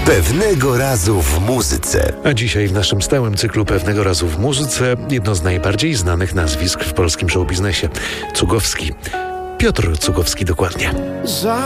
Pewnego razu w muzyce. A dzisiaj w naszym stałym cyklu Pewnego razu w muzyce jedno z najbardziej znanych nazwisk w polskim showbiznesie. Cugowski. Piotr Cugowski dokładnie.